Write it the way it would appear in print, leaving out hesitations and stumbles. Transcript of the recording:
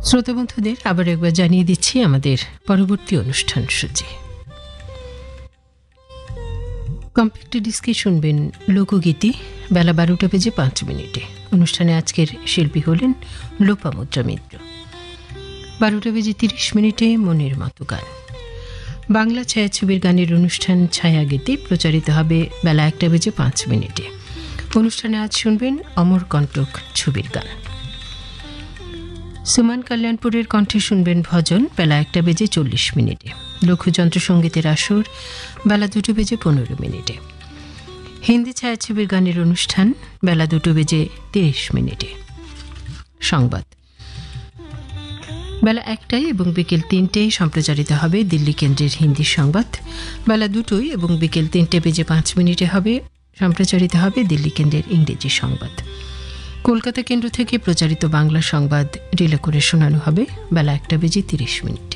শ্রোতা বন্ধুদের আবার একবার জানিয়ে দিচ্ছি আমাদের পরবর্তী অনুষ্ঠান সূচি। কম্প্যাক্ট ডিস্কে শুনবেন লোকগীতি বেলা 12:05। অনুষ্ঠানে আজকের শিল্পী হলেন লোপামুদ্রা মিত্র। 12:30 মনের মতো গান। বাংলা ছায়াছবির গানের অনুষ্ঠান ছায়াগীতি প্রচারিত হবে বেলা 1:05। অনুষ্ঠানে আজ শুনবেন অমরকণ্টক ছবির গান। সুমন কল্যাণপুরের কণ্ঠে শুনবেন ভজন বেলা 1:40। লঘুযন্ত্র সঙ্গীতের আসর বেলা 2:15। হিন্দি ছায়াছবির গানের অনুষ্ঠান বেলা 2:30। সংবাদ বেলা 1টায় এবং বিকেল 3টেয় সম্প্রচারিত হবে দিল্লি কেন্দ্রের হিন্দি সংবাদ। বেলা 2টোয় এবং বিকেল 3:05 হবে সম্প্রচারিত হবে দিল্লি কেন্দ্রের ইংরেজি সংবাদ। কলকাতা কেন্দ্র থেকে প্রচারিত বাংলা সংবাদ রিলে করে শোনানো হবে বেলা 1:30।